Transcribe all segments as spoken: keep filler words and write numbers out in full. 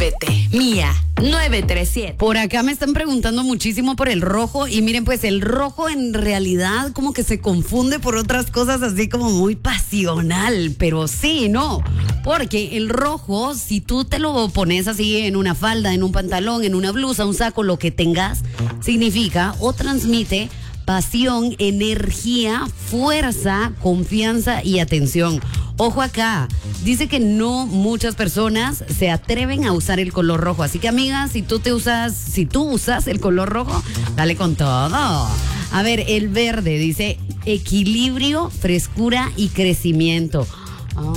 Inscríbete. Mía nueve tres siete. Por acá me están preguntando muchísimo por el rojo y miren, pues el rojo en realidad como que se confunde por otras cosas así como muy pasional, pero sí, no, porque el rojo, si tú te lo pones así en una falda, en un pantalón, en una blusa, un saco, lo que tengas, significa o transmite pasión, energía, fuerza, confianza y atención. Ojo acá, dice que no muchas personas se atreven a usar el color rojo. Así que, amigas, si tú te usas, si tú usas el color rojo, dale con todo. A ver, el verde dice equilibrio, frescura y crecimiento. Ah.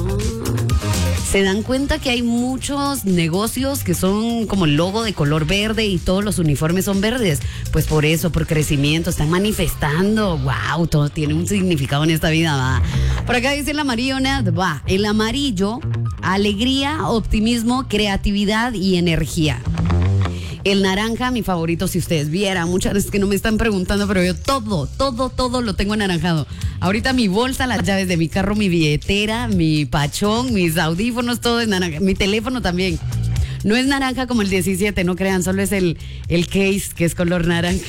Se dan cuenta que hay muchos negocios que son como el logo de color verde y todos los uniformes son verdes. Pues por eso, por crecimiento, están manifestando. Wow, todo tiene un significado en esta vida, va. Por acá dice el amarillo, va. El amarillo, alegría, optimismo, creatividad y energía. El naranja, mi favorito, si ustedes vieran, muchas veces que no me están preguntando, pero yo todo, todo, todo lo tengo anaranjado. Ahorita mi bolsa, las llaves de mi carro, mi billetera, mi pachón, mis audífonos, todo es naranja. Mi teléfono también. No es naranja como el diecisiete, no crean, solo es el, el case que es color naranja.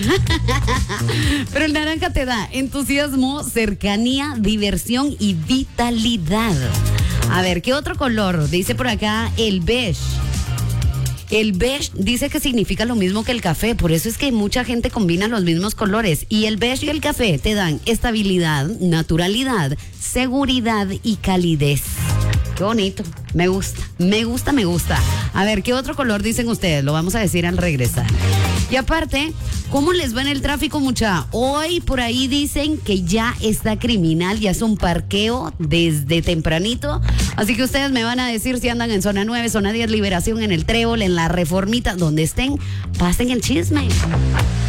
Pero el naranja te da entusiasmo, cercanía, diversión y vitalidad. A ver, ¿qué otro color? Dice por acá el beige. El beige dice que significa lo mismo que el café, por eso es que mucha gente combina los mismos colores. Y el beige y el café te dan estabilidad, naturalidad, seguridad y calidez. Qué bonito, me gusta, me gusta, me gusta. A ver, ¿qué otro color dicen ustedes? Lo vamos a decir al regresar. Y aparte, ¿cómo les va en el tráfico, mucha? Hoy por ahí dicen que ya está criminal, ya es un parqueo desde tempranito. Así que ustedes me van a decir si andan en zona nueve, zona diez, Liberación, en el Trébol, en la Reformita, donde estén, pasen el chisme.